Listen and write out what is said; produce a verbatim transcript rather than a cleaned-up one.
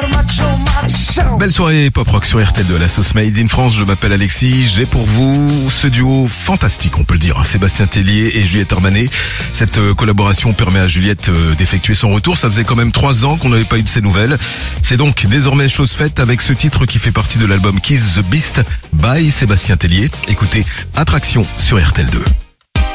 Belle soirée pop rock sur R T L deux, la sauce Made in France. Je m'appelle Alexis. J'ai pour vous ce duo fantastique, on peut le dire, hein, Sébastien Tellier et Juliette Armanet. Cette euh, collaboration permet à Juliette euh, d'effectuer son retour. Ça faisait quand même trois ans qu'on n'avait pas eu de ses nouvelles. C'est donc désormais chose faite avec ce titre qui fait partie de l'album Kiss the Beast by Sébastien Tellier. Écoutez, Attraction sur R T L deux.